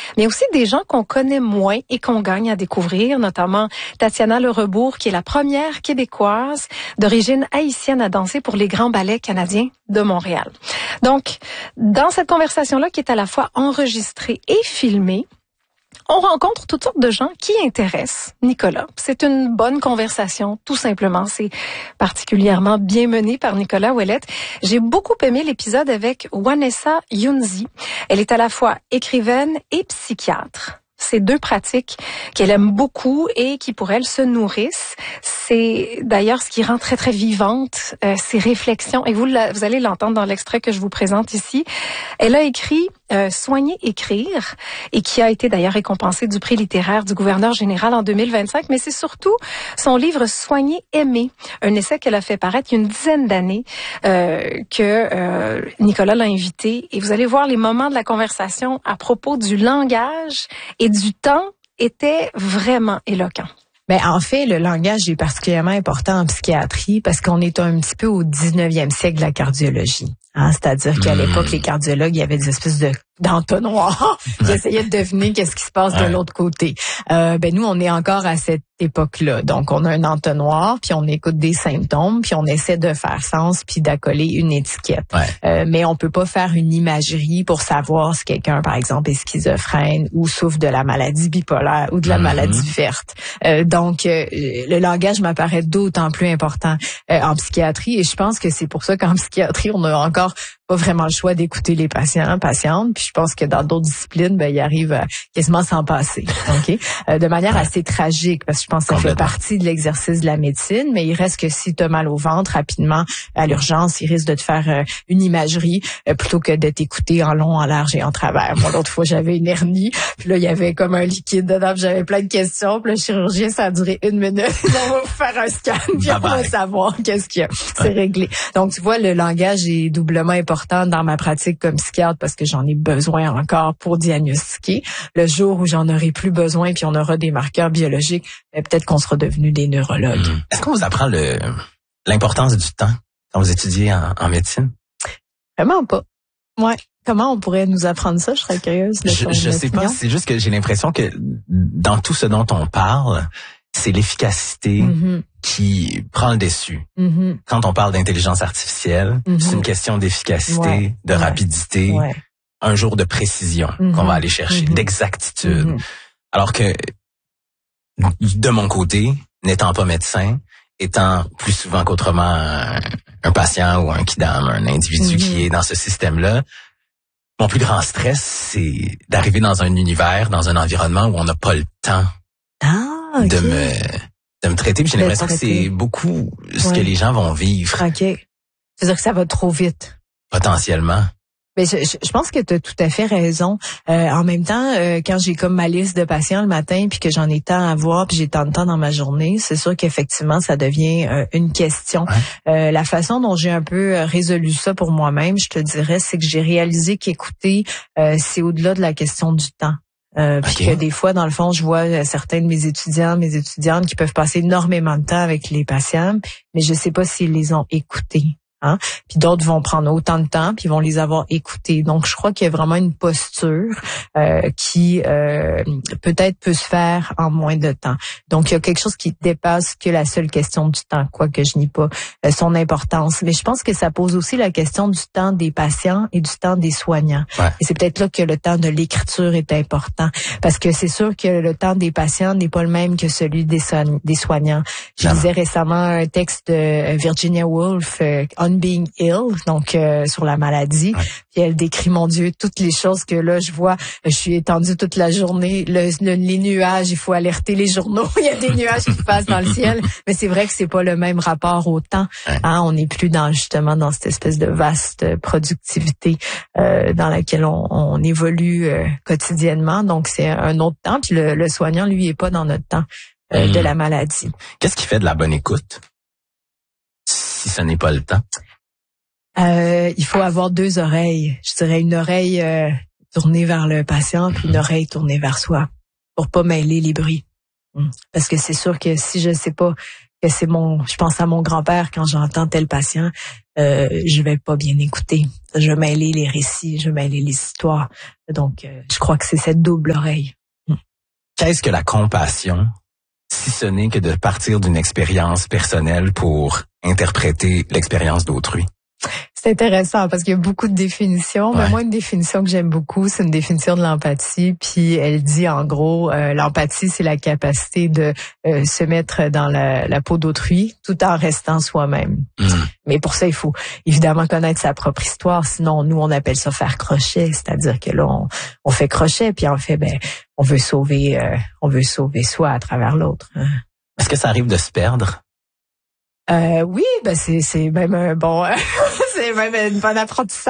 mais aussi des gens qu'on connaît moins et qu'on gagne à découvrir, notamment Tatiana Lerebourg, qui est la première Québécoise d'origine haïtienne à danser pour les grands ballets canadiens de Montréal. Donc, dans cette conversation-là qui est à la fois enregistrée et filmée, on rencontre toutes sortes de gens qui intéressent Nicolas. C'est une bonne conversation, tout simplement. C'est particulièrement bien mené par Nicolas Ouellette. J'ai beaucoup aimé l'épisode avec Vanessa Younzi. Elle est à la fois écrivaine et psychiatre. C'est deux pratiques qu'elle aime beaucoup et qui, pour elle, se nourrissent. C'est d'ailleurs ce qui rend très, très vivante ses réflexions. Et vous allez l'entendre dans l'extrait que je vous présente ici. Elle a écrit « Soigner, écrire » et qui a été d'ailleurs récompensé du prix littéraire du gouverneur général en 2025. Mais c'est surtout son livre « Soigner, aimer », un essai qu'elle a fait paraître il y a une dizaine d'années que Nicolas l'a invité. Et vous allez voir les moments de la conversation à propos du langage et du temps étaient vraiment éloquents. Ben, en fait, le langage est particulièrement important en psychiatrie parce qu'on est un petit peu au 19e siècle de la cardiologie. Hein? C'est-à-dire qu'à l'époque, les cardiologues, il y avait des espèces d'entonnoirs qui essayaient de deviner qu'est-ce qui se passe de l'autre côté. Ben, nous, on est encore à cette époque-là. Donc, on a un entonnoir, puis on écoute des symptômes, puis on essaie de faire sens, puis d'accoler une étiquette. Mais on peut pas faire une imagerie pour savoir si quelqu'un, par exemple, est schizophrène ou souffre de la maladie bipolaire ou de la maladie verte. Donc, le langage m'apparaît d'autant plus important en psychiatrie, et je pense que c'est pour ça qu'en psychiatrie, on a encore pas vraiment le choix d'écouter les patientes. Puis je pense que dans d'autres disciplines, ben, ils arrivent à quasiment s'en passer. OK? De manière assez tragique, parce que je pense que ça fait partie de l'exercice de la médecine, mais il reste que si tu as mal au ventre, rapidement, à l'urgence, il risque de te faire une imagerie plutôt que de t'écouter en long, en large et en travers. Moi, l'autre fois, j'avais une hernie, puis là, il y avait comme un liquide dedans, puis j'avais plein de questions, puis le chirurgien, ça a duré 1 minute. On va vous faire un scan, puis on va savoir qu'est-ce qu'il y a. C'est réglé. Donc, tu vois, le langage est doublement important dans ma pratique comme psychiatre parce que j'en ai besoin encore pour diagnostiquer. Le jour où j'en aurai plus besoin puis on aura des marqueurs biologiques, peut-être qu'on sera devenus des neurologues. Est-ce qu'on vous apprend l'importance du temps quand vous étudiez en médecine? Vraiment pas. Ouais. Comment on pourrait nous apprendre ça? Je serais curieuse. Je sais pas. C'est juste que j'ai l'impression que dans tout ce dont on parle, c'est l'efficacité qui prend le dessus. Quand on parle d'intelligence artificielle, c'est une question d'efficacité, de rapidité, un jour de précision qu'on va aller chercher, d'exactitude. Alors que, de mon côté, n'étant pas médecin, étant plus souvent qu'autrement un patient ou un kidam, un individu qui est dans ce système-là, mon plus grand stress, c'est d'arriver dans un univers, dans un environnement où on n'a pas le temps de me traiter. J'ai l'impression que c'est beaucoup ce que les gens vont vivre. OK. C'est-à-dire que ça va trop vite. Potentiellement. Mais je pense que tu as tout à fait raison. En même temps, quand j'ai comme ma liste de patients le matin puis que j'en ai tant à voir puis j'ai tant de temps dans ma journée, c'est sûr qu'effectivement, ça devient une question. La façon dont j'ai un peu résolu ça pour moi-même, je te dirais, c'est que j'ai réalisé qu'écouter, c'est au-delà de la question du temps. Puis que des fois, dans le fond, je vois certains de mes étudiantes qui peuvent passer énormément de temps avec les patients, mais je sais pas s'ils les ont écoutés. Hein? Puis d'autres vont prendre autant de temps, puis vont les avoir écoutés. Donc, je crois qu'il y a vraiment une posture qui peut-être peut se faire en moins de temps. Donc, il y a quelque chose qui dépasse que la seule question du temps, quoique je nie pas son importance. Mais je pense que ça pose aussi la question du temps des patients et du temps des soignants. Et c'est peut-être là que le temps de l'écriture est important. Parce que c'est sûr que le temps des patients n'est pas le même que celui des soignants. Je lisais récemment un texte de Virginia Woolf, On Being Ill, donc sur la maladie. Puis elle décrit, mon Dieu, toutes les choses que là, je vois. Je suis étendue toute la journée. Les nuages, il faut alerter les journaux. Il y a des nuages qui passent dans le ciel. Mais c'est vrai que c'est pas le même rapport au temps. Hein? On n'est plus justement dans cette espèce de vaste productivité dans laquelle on évolue quotidiennement. Donc, c'est un autre temps. Puis le soignant, lui, est pas dans notre temps de la maladie. Qu'est-ce qui fait de la bonne écoute? Si ce n'est pas le temps? Il faut avoir 2 oreilles. Je dirais une oreille tournée vers le patient, puis une oreille tournée vers soi, pour pas mêler les bruits. Parce que c'est sûr que si je sais pas que je pense à mon grand-père quand j'entends tel patient, je vais pas bien écouter. Je veux mêler les récits, je veux mêler les histoires. Donc, je crois que c'est cette double oreille. Qu'est-ce que la compassion, si ce n'est que de partir d'une expérience personnelle pour interpréter l'expérience d'autrui? C'est intéressant parce qu'il y a beaucoup de définitions. Ouais. Mais moi, une définition que j'aime beaucoup, c'est une définition de l'empathie. Puis elle dit en gros, l'empathie, c'est la capacité de se mettre dans la peau d'autrui tout en restant soi-même. Mais pour ça, il faut évidemment connaître sa propre histoire. Sinon, nous, on appelle ça faire crochet. C'est-à-dire que là, on fait crochet, puis en fait, on veut sauver soi à travers l'autre. Est-ce que ça arrive de se perdre? Oui, c'est même un bon, c'est même un bon apprentissage.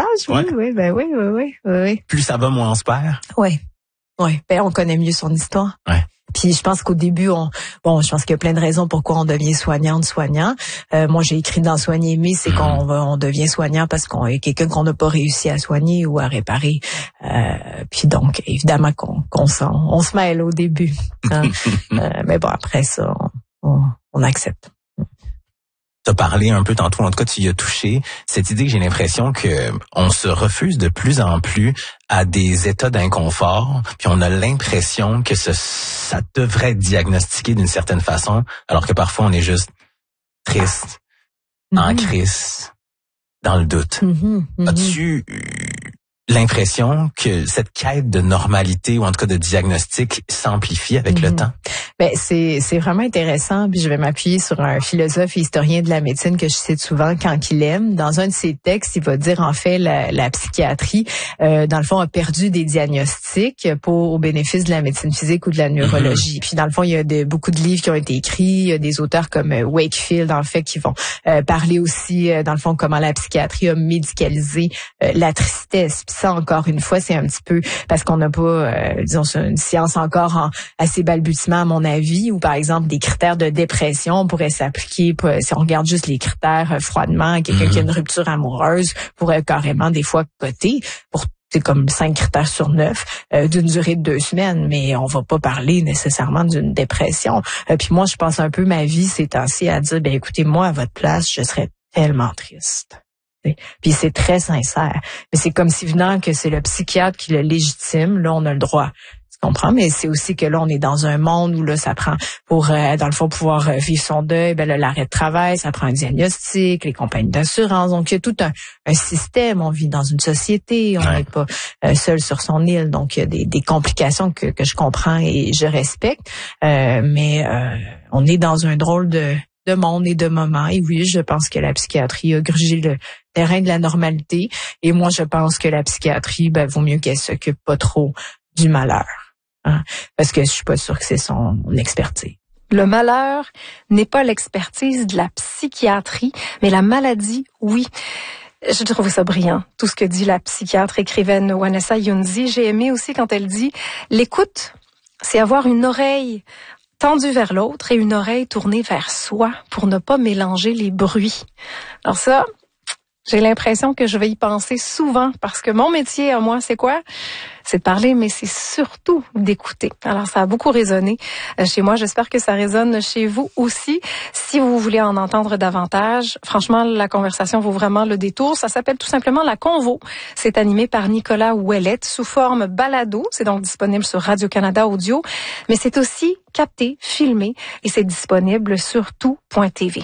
Oui. Plus ça va, moins on se perd? Oui. On connaît mieux son histoire. Ouais. Puis je pense qu'au début, je pense qu'il y a plein de raisons pourquoi on devient soignant. Moi, j'ai écrit dans Soigner aimer, c'est qu'on devient soignant parce qu'on est quelqu'un qu'on n'a pas réussi à soigner ou à réparer. Puis donc, évidemment qu'on se mêle au début. Hein. Mais bon, après ça, on accepte. Tu as parlé un peu tantôt, en tout cas tu y as touché, cette idée que j'ai l'impression que on se refuse de plus en plus à des états d'inconfort, puis on a l'impression que ça devrait être diagnostiqué d'une certaine façon, alors que parfois on est juste triste, en crise, dans le doute. As-tu l'impression que cette quête de normalité ou en tout cas de diagnostic s'amplifie avec le temps? C'est vraiment intéressant, puis je vais m'appuyer sur un philosophe et historien de la médecine que je cite souvent quand il aime. Dans un de ses textes, il va dire en fait la psychiatrie, dans le fond, a perdu des diagnostics au bénéfice de la médecine physique ou de la neurologie. Puis dans le fond, il y a beaucoup de livres qui ont été écrits, il y a des auteurs comme Wakefield en fait qui vont parler aussi dans le fond comment la psychiatrie a médicalisé la tristesse. Puis ça encore une fois, c'est un petit peu parce qu'on n'a pas disons une science encore assez balbutiement à mon avis, ou par exemple des critères de dépression pourraient s'appliquer si on regarde juste les critères froidement, quelqu'un qui a une rupture amoureuse pourrait carrément des fois coter pour c'est comme 5 critères sur 9 d'une durée de 2 semaines, mais on va pas parler nécessairement d'une dépression. Puis moi, je passe un peu ma vie ces temps-ci à dire, écoutez, moi à votre place, je serais tellement triste. Puis c'est très sincère. Mais c'est comme si venant que c'est le psychiatre qui le légitime, là on a le droit. Tu comprends? Mais c'est aussi que là on est dans un monde où là ça prend pour dans le fond pouvoir vivre son deuil, l'arrêt de travail, ça prend un diagnostic, les compagnies d'assurance. Donc il y a tout un système. On vit dans une société, on n'est pas seul sur son île. Donc il y a des complications que je comprends et je respecte. Mais on est dans un drôle de monde et de moment. Et oui, je pense que la psychiatrie a grugé le terrain de la normalité. Et moi, je pense que la psychiatrie, vaut mieux qu'elle s'occupe pas trop du malheur. Hein? Parce que je suis pas sûre que c'est son expertise. Le malheur n'est pas l'expertise de la psychiatrie, mais la maladie, oui. Je trouve ça brillant, tout ce que dit la psychiatre écrivaine Vanessa Yunzi. J'ai aimé aussi quand elle dit « L'écoute, c'est avoir une oreille tendue vers l'autre et une oreille tournée vers soi pour ne pas mélanger les bruits. » Alors ça, j'ai l'impression que je vais y penser souvent parce que mon métier à moi, c'est quoi? C'est de parler, mais c'est surtout d'écouter. Alors, ça a beaucoup résonné chez moi. J'espère que ça résonne chez vous aussi. Si vous voulez en entendre davantage, franchement, la conversation vaut vraiment le détour. Ça s'appelle tout simplement La Convo. C'est animé par Nicolas Ouellette sous forme balado. C'est donc disponible sur Radio-Canada Audio, mais c'est aussi capté, filmé et c'est disponible sur tout.tv.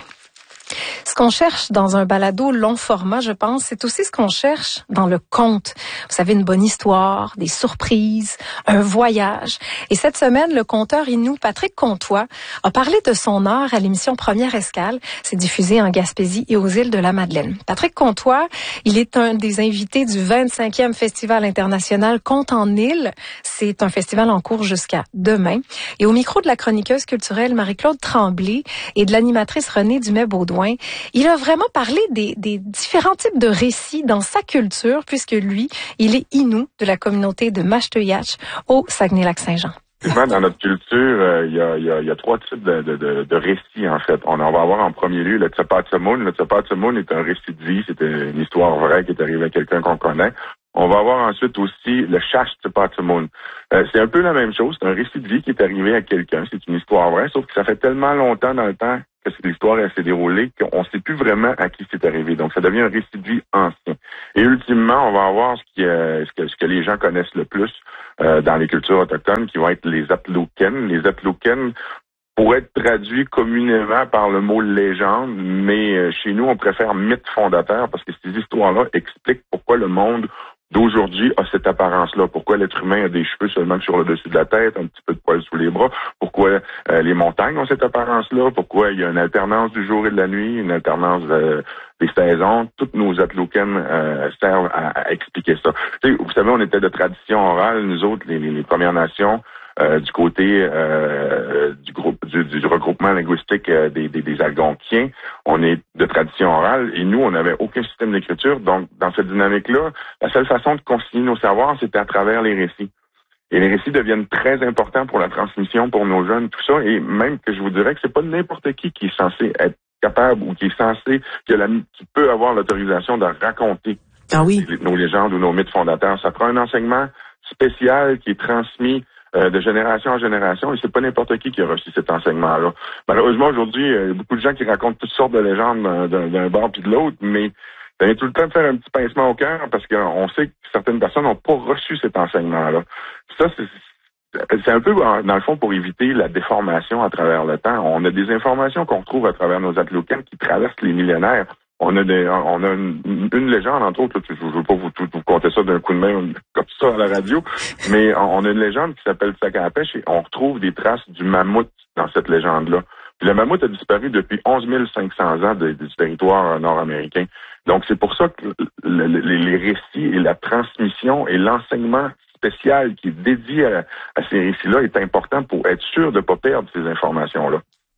Ce qu'on cherche dans un balado long format, je pense, c'est aussi ce qu'on cherche dans le conte. Vous savez, une bonne histoire, des surprises, un voyage. Et cette semaine, le conteur Inou Patrick Comtois a parlé de son art à l'émission Première Escale. C'est diffusé en Gaspésie et aux îles de la Madeleine. Patrick Comtois, il est un des invités du 25e Festival international Contes en île. C'est un festival en cours jusqu'à demain. Et au micro de la chroniqueuse culturelle Marie-Claude Tremblay et de l'animatrice Renée Dumais-Baudouin, il a vraiment parlé des différents types de récits dans sa culture, puisque lui, il est Innu de la communauté de Mashteuiatsh au Saguenay-Lac-Saint-Jean. Dans notre culture, il y a 3 types de récits, en fait. On va avoir en premier lieu le Tsepatsemoun. Le Tsepatsemoun est un récit de vie, c'est une histoire vraie qui est arrivée à quelqu'un qu'on connaît. On va avoir ensuite aussi le Chash Tsepatsemoun. C'est un peu la même chose, c'est un récit de vie qui est arrivé à quelqu'un, c'est une histoire vraie, sauf que ça fait tellement longtemps dans le temps que l'histoire s'est déroulée qu'on ne sait plus vraiment à qui c'est arrivé. Donc, ça devient un récit de vie ancien. Et ultimement, on va avoir ce que les gens connaissent le plus dans les cultures autochtones, qui vont être les Atloken. Les Atloken pourraient être traduits communément par le mot légende, mais chez nous, on préfère mythe fondateur parce que ces histoires-là expliquent pourquoi le monde d'aujourd'hui a cette apparence-là. Pourquoi l'être humain a des cheveux seulement sur le dessus de la tête, un petit peu de poils sous les bras. Pourquoi les montagnes ont cette apparence-là. Pourquoi il y a une alternance du jour et de la nuit, une alternance des saisons. Toutes nos Atloken servent à expliquer ça. Vous savez, on était de tradition orale, nous autres, les Premières Nations, du côté du regroupement linguistique des Algonquiens. On est de tradition orale et nous, on n'avait aucun système d'écriture. Donc, dans cette dynamique-là, la seule façon de consigner nos savoirs, c'était à travers les récits. Et les récits deviennent très importants pour la transmission, pour nos jeunes, tout ça. Et même que je vous dirais que c'est pas n'importe qui est censé être capable ou qui est censé, qui peut avoir l'autorisation de raconter nos légendes ou nos mythes fondateurs. Ça prend un enseignement spécial qui est transmis de génération en génération, et c'est pas n'importe qui a reçu cet enseignement-là. Malheureusement, aujourd'hui, il y a beaucoup de gens qui racontent toutes sortes de légendes d'un bord puis de l'autre, mais ça vient tout le temps de faire un petit pincement au cœur parce qu'on sait que certaines personnes n'ont pas reçu cet enseignement-là. Ça, c'est un peu, dans le fond, pour éviter la déformation à travers le temps. On a des informations qu'on retrouve à travers nos Atloken qui traversent les millénaires. On a une légende, entre autres, je ne veux pas vous conter ça d'un coup de main comme ça à la radio, mais on a une légende qui s'appelle Tsakapèche et on retrouve des traces du mammouth dans cette légende-là. Puis le mammouth a disparu depuis 11 500 ans du territoire nord-américain. Donc c'est pour ça que les récits et la transmission et l'enseignement spécial qui est dédié à ces récits-là est important pour être sûr de ne pas perdre ces informations-là.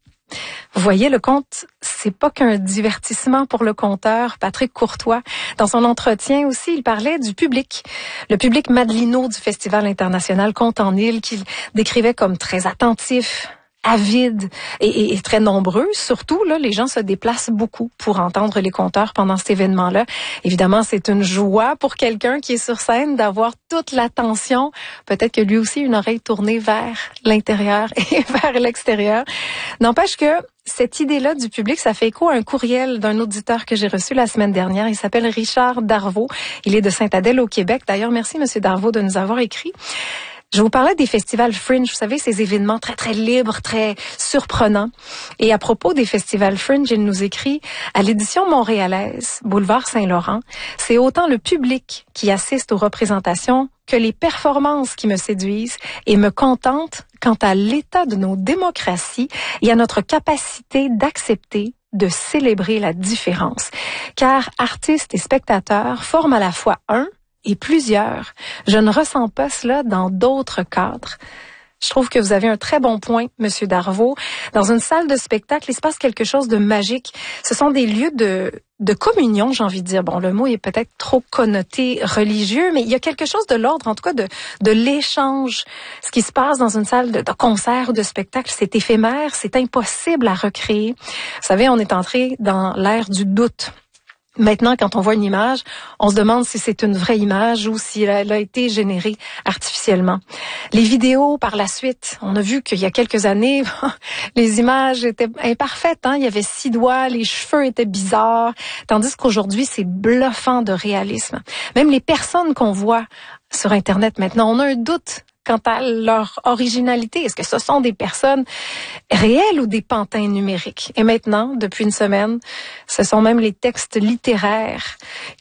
Vous voyez, le conte, c'est pas qu'un divertissement pour le conteur, Patrick Courtois. Dans son entretien aussi, il parlait du public. Le public madelino du Festival international Conte en Île, qu'il décrivait comme très attentif, avide et très nombreux. Surtout, là, les gens se déplacent beaucoup pour entendre les conteurs pendant cet événement-là. Évidemment, c'est une joie pour quelqu'un qui est sur scène d'avoir toute l'attention. Peut-être que lui aussi, une oreille tournée vers l'intérieur et vers l'extérieur. N'empêche que cette idée-là du public, ça fait écho à un courriel d'un auditeur que j'ai reçu la semaine dernière. Il s'appelle Richard Darvaux. Il est de Sainte-Adèle au Québec. D'ailleurs, merci, Monsieur Darvaux, de nous avoir écrit. Je vous parlais des festivals Fringe, vous savez, ces événements très, très libres, très surprenants. Et à propos des festivals Fringe, il nous écrit « À l'édition montréalaise, Boulevard Saint-Laurent, c'est autant le public qui assiste aux représentations que les performances qui me séduisent et me contentent quant à l'état de nos démocraties et à notre capacité d'accepter de célébrer la différence. Car artistes et spectateurs forment à la fois un et plusieurs. Je ne ressens pas cela dans d'autres cadres. » Je trouve que vous avez un très bon point, Monsieur Darvaux. Dans une salle de spectacle, il se passe quelque chose de magique. Ce sont des lieux de communion, j'ai envie de dire. Bon, le mot est peut-être trop connoté religieux, mais il y a quelque chose de l'ordre, en tout cas, de l'échange. Ce qui se passe dans une salle de concert ou de spectacle, c'est éphémère, c'est impossible à recréer. Vous savez, on est entré dans l'ère du doute. Maintenant, quand on voit une image, on se demande si c'est une vraie image ou si elle a été générée artificiellement. Les vidéos, par la suite, on a vu qu'il y a quelques années, les images étaient imparfaites. Il y avait 6 doigts, les cheveux étaient bizarres, tandis qu'aujourd'hui, c'est bluffant de réalisme. Même les personnes qu'on voit sur Internet maintenant, on a un doute quant à leur originalité. Est-ce que ce sont des personnes réelles ou des pantins numériques? Et maintenant, depuis une semaine, ce sont même les textes littéraires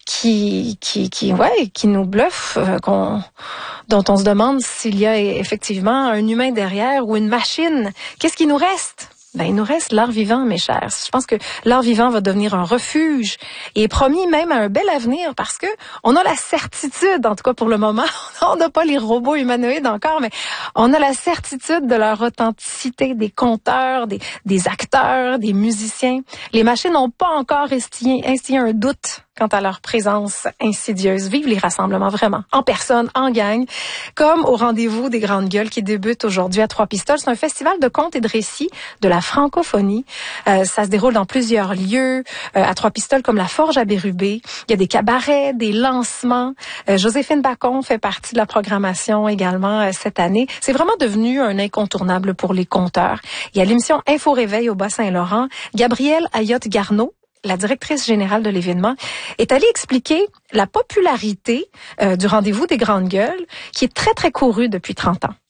qui nous bluffent, dont on se demande s'il y a effectivement un humain derrière ou une machine. Qu'est-ce qui nous reste? Ben, il nous reste l'art vivant, mes chers. Je pense que l'art vivant va devenir un refuge et promis même à un bel avenir parce que on a la certitude, en tout cas pour le moment, on n'a pas les robots humanoïdes encore, mais on a la certitude de leur authenticité, des conteurs, des acteurs, des musiciens. Les machines n'ont pas encore instillé un doute quant à leur présence insidieuse. Vive les rassemblements, vraiment, en personne, en gang, comme au rendez-vous des Grandes Gueules qui débute aujourd'hui à Trois-Pistoles. C'est un festival de contes et de récits de la francophonie. Ça se déroule dans plusieurs lieux, à Trois-Pistoles comme la Forge à Bérubé. Il y a des cabarets, des lancements. Joséphine Bacon fait partie de la programmation également cette année. C'est vraiment devenu un incontournable pour les conteurs. Il y a l'émission Info Réveil au Bas-Saint-Laurent. Gabrielle Ayotte-Garneau, la directrice générale de l'événement, est allée expliquer la popularité du rendez-vous des Grandes Gueules, qui est très, très couru depuis 30 ans.